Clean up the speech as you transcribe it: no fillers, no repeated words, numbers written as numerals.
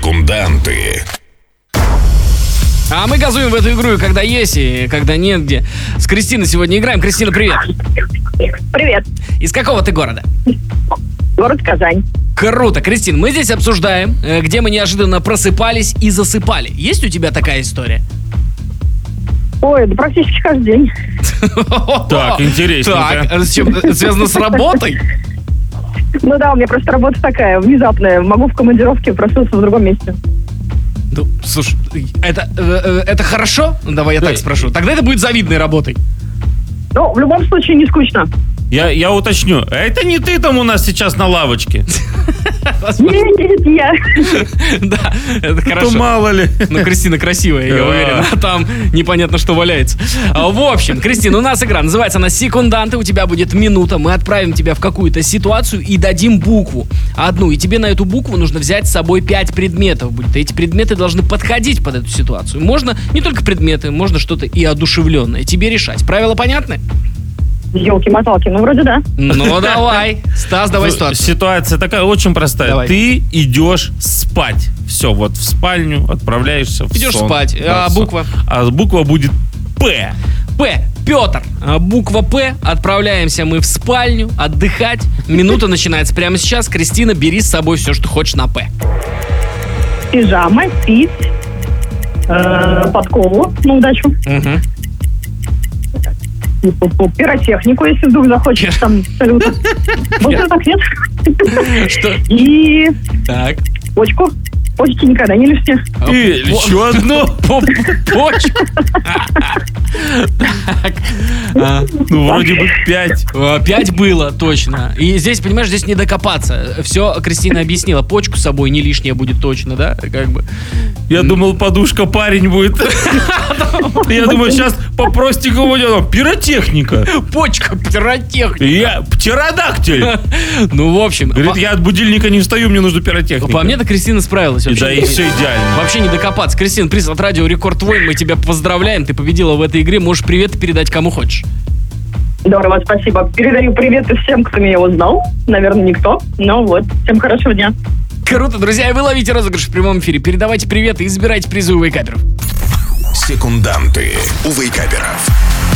Секунданты. А мы газуем в эту игру, и когда есть, и когда нет, где. С Кристиной сегодня играем. Кристина, привет. Привет. Из какого ты города? Город Казань. Круто. Кристин, мы здесь обсуждаем, где мы неожиданно просыпались и засыпали. Есть у тебя такая история? Ой, да практически каждый день. Так, интересненько. Так, с чем? Связано с работой? Ну да, у меня просто работа такая, внезапная. Могу в командировке проснуться в другом месте. Ну, слушай, это хорошо? Давай я так спрошу. Тогда это будет завидной работой. Ну, в любом случае, не скучно. Я уточню. Это не ты там у нас сейчас на лавочке? Нет, я. Да, это То хорошо. мало ли. Ну, Кристина красивая, я уверен. А там непонятно, что валяется. В общем, Кристина, у нас игра. Называется она «Секунданты». У тебя будет минута. Мы отправим тебя в какую-то ситуацию и дадим букву. Одну. И тебе на эту букву нужно взять с собой 5 предметов. И эти предметы должны подходить под эту ситуацию. Можно не только предметы, можно что-то и одушевленное. Тебе решать. Правила понятны? Ёлки-моталки, ну вроде да. Ну, давай. Стас, давай ситуацию. Ситуация такая очень простая. Давай. Ты идешь спать. Все, вот в спальню отправляешься в Идешь сон. спать. Да, А в сон. буква? А буква будет П. П. Петр. Буква П. Отправляемся мы в спальню отдыхать. Минута начинается прямо сейчас. Кристина, бери с собой все, что хочешь на П. Пижама, пить, подкову на удачу. Угу. Пиротехнику, если вдруг захочешь там салют. Больше так нет. Что? И Так. почку. Почки никогда не лишние. И еще одно. Почку. Так. Ну, вроде бы 5. 5 было, точно. И здесь, понимаешь, здесь не докопаться. Все Кристина объяснила. Почку с собой не лишняя будет точно, да? Как бы. Я думал, подушка парень будет. Я думаю, сейчас по простенькому делу. Пиротехника. Почка, пиротехника. Я птеродактиль. Ну, в общем. Говорит, я от будильника не встаю, мне нужна пиротехника. По мне-то Кристина справилась. И да, и все идеально. Вообще не докопаться. Кристина, приз от радио Рекорд твой. Мы тебя поздравляем. Ты победила в этой игре. Можешь привет передать кому хочешь. Здорово, спасибо. Передаю приветы всем, кто меня узнал. Наверное, никто. Но вот, всем хорошего дня. Круто, друзья. И вы ловите розыгрыш в прямом эфире. Передавайте приветы и забирайте призы у вейкаперов. Секунданты у вейкаперов.